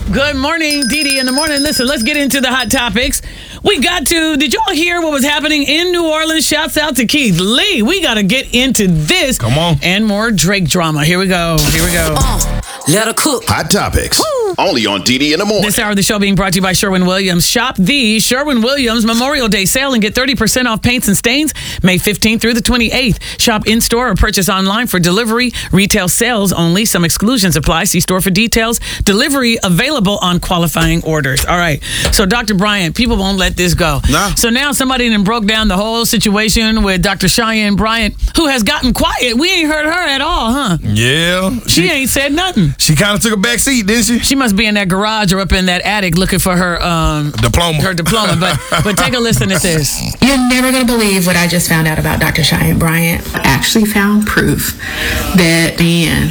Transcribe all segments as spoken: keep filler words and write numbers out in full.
Good morning, Dee Dee in the morning. Listen, let's get into the hot topics. We got to, did y'all hear what was happening in New Orleans? Shouts out to Keith Lee. We got to get into this. Come on. And more Drake drama. Here we go. Here we go. Uh, let her cook. Hot topics. Woo. Only on Dee Dee in the morning. This hour of the show being brought to you by Sherwin-Williams. Shop the Sherwin-Williams Memorial Day sale and get thirty percent off paints and stains May fifteenth through the twenty-eighth. Shop in-store or purchase online for delivery. Retail sales only. Some exclusions apply. See store for details. Delivery available on qualifying orders. All right. So, Doctor Bryant, people won't let this go. Nah. So now somebody then broke down the whole situation with Doctor Cheyenne Bryant, who has gotten quiet. We ain't heard her at all, huh? Yeah. She, she ain't said nothing. She kind of took a back seat, didn't she? She must be in that garage or up in that attic looking for her um, diploma. Her diploma. But but take a listen at this. You're never going to believe what I just found out about Doctor Cheyenne Bryant. I actually found proof that man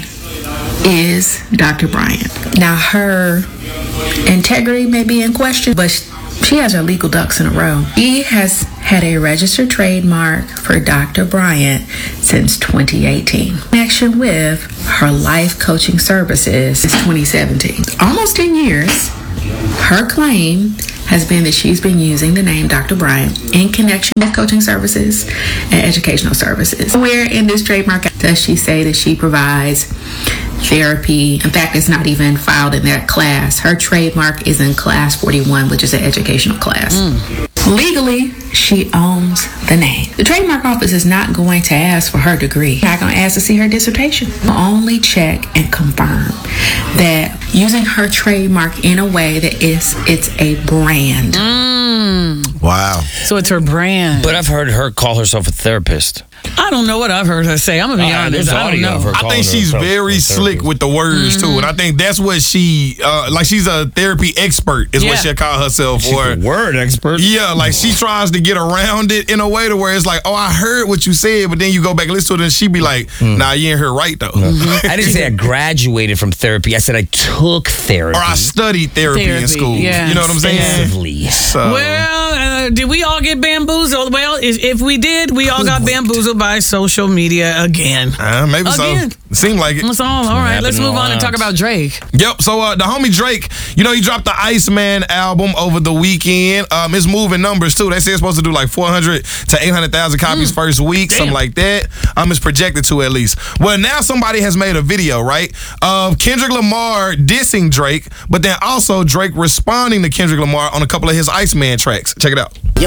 is Doctor Bryant. Now, her integrity may be in question, but she has her legal ducks in a row. She has had a registered trademark for Doctor Bryant since twenty eighteen. In connection with her life coaching services since twenty seventeen. Almost ten years, her claim has been that she's been using the name Doctor Bryant in connection with coaching services and educational services. Where in this trademark does she say that she provides therapy? In fact, it's not even filed in that class. Her trademark is in class forty-one, which is an educational class. Mm. Legally, she owns the name. The trademark office is not going to ask for her degree. Not going to ask to see her dissertation. They'll only check and confirm that using her trademark in a way that is it's a brand. Mm. Wow. So it's her brand. But I've heard her call herself a therapist. I don't know what I've heard her say. I'm going to be uh, honest. I don't know. I think she's very slick with the words, mm-hmm. too. And I think that's what she, uh, like she's a therapy expert is yeah. what she'll call herself. She's or, a word expert. Yeah, like she tries to get around it in a way to where it's like, oh, I heard what you said, but then you go back and listen to it and she be like, mm. nah, you ain't heard right, though. Mm-hmm. I didn't say I graduated from therapy. I said I took therapy. Or I studied therapy, therapy in school. Yes. You know what I'm saying? Extensively. So. Well, uh, did we all get bamboozled? Well, if, if we did, we all got bamboozled by social media again. Uh, maybe again. so. It seemed like it. That's all. All right, let's move on and talk about Drake. Yep. So uh, the homie Drake, you know, he dropped the Iceman album over the weekend. Um, it's moving numbers too. They say it's supposed to do like four hundred to eight hundred thousand copies mm. first week, Damn. something like that. Um, it's projected to at least. Well, now somebody has made a video, right, of Kendrick Lamar dissing Drake, but then also Drake responding to Kendrick Lamar on a couple of his Iceman tracks. Check it out.